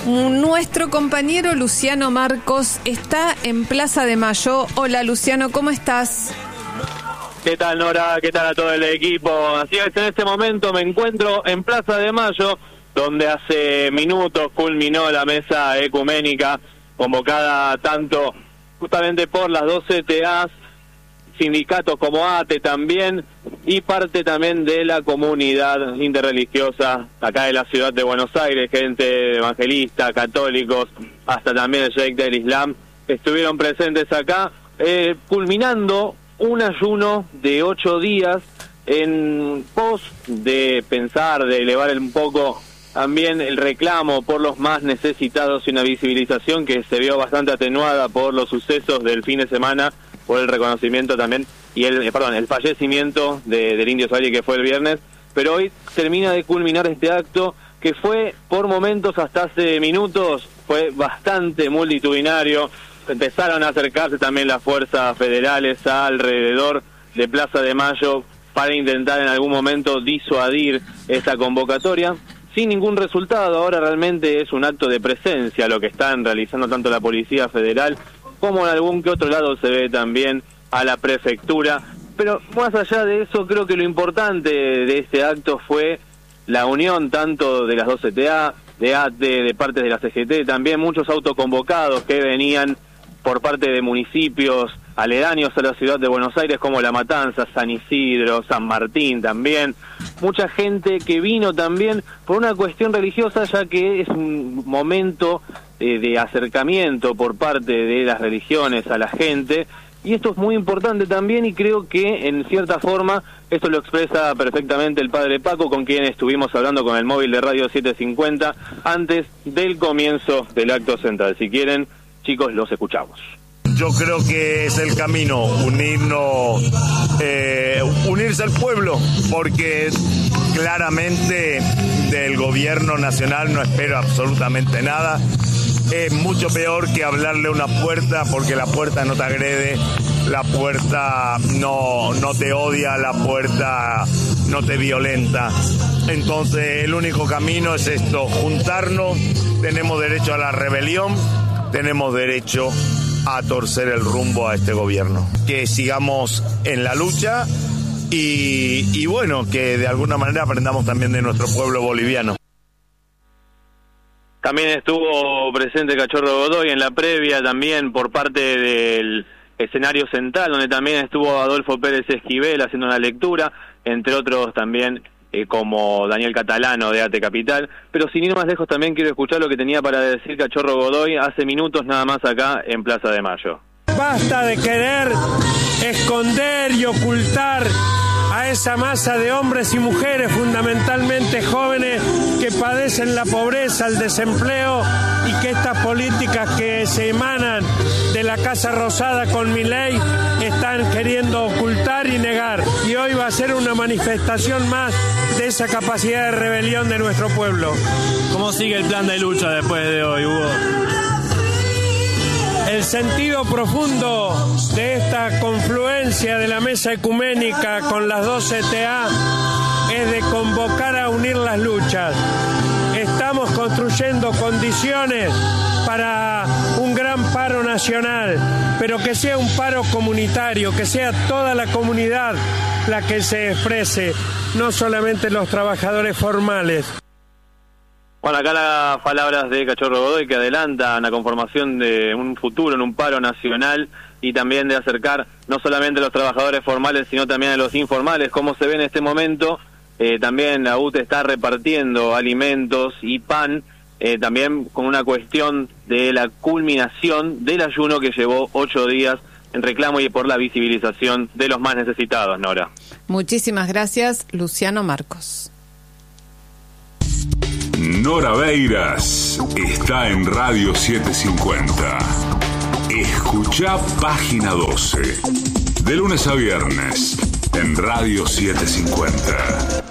Nuestro compañero Luciano Marcos está en Plaza de Mayo. Hola Luciano, ¿cómo estás? ¿Qué tal, Nora? ¿Qué tal a todo el equipo? Así es, en este momento me encuentro en Plaza de Mayo, donde hace minutos culminó la mesa ecuménica, convocada tanto justamente por las 12 TAs, sindicatos como ATE también, y parte también de la comunidad interreligiosa acá de la ciudad de Buenos Aires, gente evangelista, católicos, hasta también el Sheikh del Islam, estuvieron presentes acá, culminando un ayuno de 8 días en pos de pensar, de elevar un poco también el reclamo por los más necesitados y una visibilización que se vio bastante atenuada por los sucesos del fin de semana, por el reconocimiento también y el fallecimiento del Indio Solari, que fue el viernes. Pero hoy termina de culminar este acto que fue por momentos, hasta hace minutos, fue bastante multitudinario. Empezaron a acercarse también las fuerzas federales alrededor de Plaza de Mayo para intentar en algún momento disuadir esta convocatoria, sin ningún resultado. Ahora realmente es un acto de presencia lo que están realizando tanto la Policía Federal como en algún que otro lado se ve también a la prefectura. Pero más allá de eso, creo que lo importante de este acto fue la unión tanto de las 12 TA, de ATE, de partes de la CGT, también muchos autoconvocados que venían por parte de municipios aledaños a la ciudad de Buenos Aires, como La Matanza, San Isidro, San Martín también. Mucha gente que vino también por una cuestión religiosa, ya que es un momento de acercamiento por parte de las religiones a la gente, y esto es muy importante también, y creo que en cierta forma esto lo expresa perfectamente el padre Paco, con quien estuvimos hablando con el móvil de Radio 750 antes del comienzo del acto central. Si quieren, chicos, los escuchamos. Yo creo que es el camino, unirse al pueblo, porque claramente del gobierno nacional no espero absolutamente nada. Es mucho peor que hablarle a una puerta, porque la puerta no te agrede, la puerta no te odia, la puerta no te violenta. Entonces el único camino es esto, juntarnos. Tenemos derecho a la rebelión, tenemos derecho a torcer el rumbo a este gobierno. Que sigamos en la lucha y bueno, que de alguna manera aprendamos también de nuestro pueblo boliviano. También estuvo presente Cachorro Godoy en la previa, también por parte del escenario central, donde también estuvo Adolfo Pérez Esquivel haciendo una lectura, entre otros también como Daniel Catalano de ATE Capital. Pero sin ir más lejos, también quiero escuchar lo que tenía para decir Cachorro Godoy hace minutos nada más acá en Plaza de Mayo. Basta de querer esconder y ocultar a esa masa de hombres y mujeres, fundamentalmente jóvenes, que padecen la pobreza, el desempleo, y que estas políticas que se emanan de la Casa Rosada con Milei están queriendo ocultar y negar. Y hoy va a ser una manifestación más de esa capacidad de rebelión de nuestro pueblo. ¿Cómo sigue el plan de lucha después de hoy, Hugo? El sentido profundo de esta confluencia de la mesa ecuménica con las 12 TA es de convocar a unir las luchas. Estamos construyendo condiciones para un gran paro nacional, pero que sea un paro comunitario, que sea toda la comunidad la que se exprese, no solamente los trabajadores formales. Bueno, acá las palabras de Cachorro Godoy, que adelantan la conformación de un futuro en un paro nacional, y también de acercar no solamente a los trabajadores formales, sino también a los informales. Como se ve en este momento, también la UTE está repartiendo alimentos y pan, también con una cuestión de la culminación del ayuno que llevó 8 días en reclamo y por la visibilización de los más necesitados, Nora. Muchísimas gracias, Luciano Marcos. Nora Beiras está en Radio 750. Escuchá Página 12. De lunes a viernes en Radio 750.